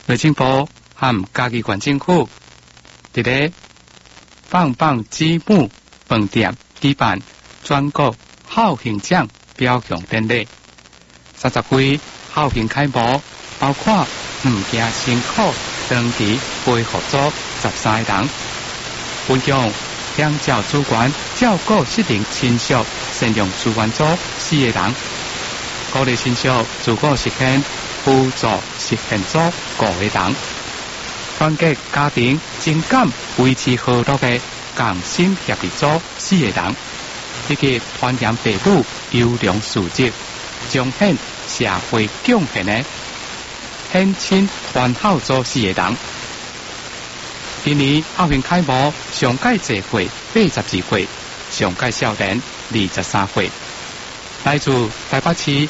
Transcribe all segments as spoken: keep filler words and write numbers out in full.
内政部和嘉义县政府伫咧棒棒积木饭店举办全国孝行奖表扬典礼，三十位孝行楷模，包括唔惊辛苦长期陪护组十三个人，分享乡教主管照顾失灵亲属善用资源组四个人，鼓励亲属自我实现辅助实现组五个人，团结家庭情感维持和乐的共心协力组四个人，以及传扬父母优良事迹，彰显社会贡献的献亲欢孝组四个人。今年孝行楷模上届聚会八十二岁，上届少年二十三岁，来自台北市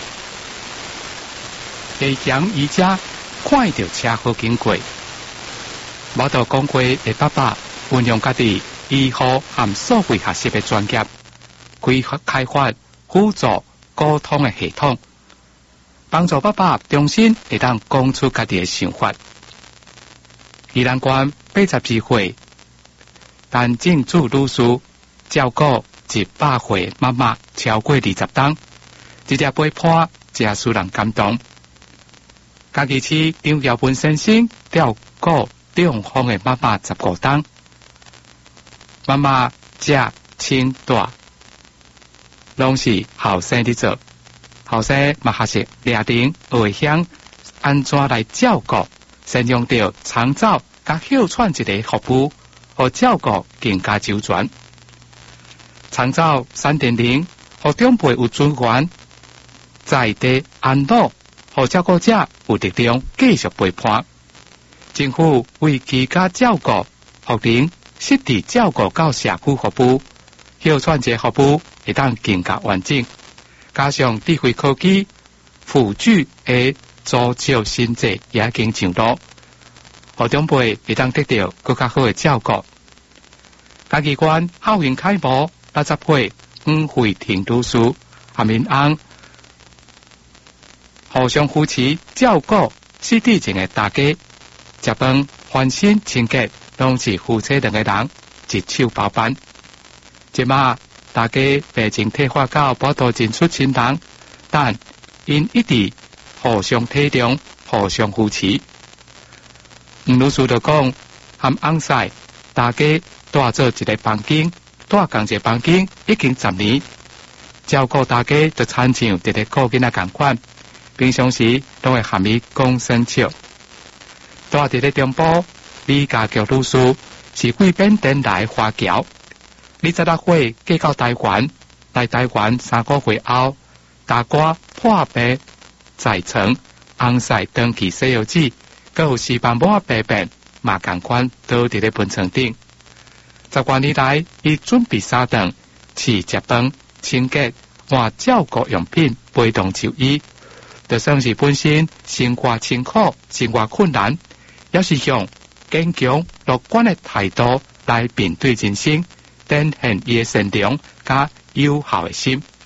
地强宜家，看到车祸经过，我到讲过的爸爸运用家己医护和社会学习的专业，开发开发辅助沟通的系统，帮助爸爸重新会当讲出家己的想法。宜兰县八十二岁，但正主女士照顾一百岁妈妈超过二十冬，直接陪伴，真使人感动。嘉义市张耀文先生照顾中风的妈妈十五冬，妈妈只亲大，拢是后生伫做，后生嘛学习掠铃会晓安怎来照顾。善用到长照甲哮喘一个服务，和照顾更加周全。长照三点零，和长辈有资源，在地安乐，和照顾者有力量继续陪伴。政府为居家照顾、福龄、失智照顾到社区服务、哮喘者服务会当更加完整，加上智慧科技辅助的助照新制也已经上路，和长辈会当得到更加好的照顾。嘉义县孝行楷模六十岁黄慧婷女士和民安互相扶持照顾失智症的大家，食饭、翻身、清洁，拢是夫妻两个人一手包办。即马大家病情退化到无多认出亲人，但因一直互相体谅、互相扶持。吴女士就讲，和翁婿大家住做一个房间，住同一个房间已经十年，照顾大家就亲像一个顾囡仔同款，平常时都会含伊讲声笑。住伫咧中部李家桥女士是贵宾电台华侨，二十六岁嫁到台湾，来台湾三个月后，大哥破病在床，翁婿长期西药子，佮有视网膜病变，嘛共款倒伫咧病床顶。十多年来，伊准备三顿，饲食饭、清洁、换照顾用品，陪同就医，就算是本身生活辛苦、生活困难，也是用坚强乐观的态度来面对人生，展现伊的善良加友好的心。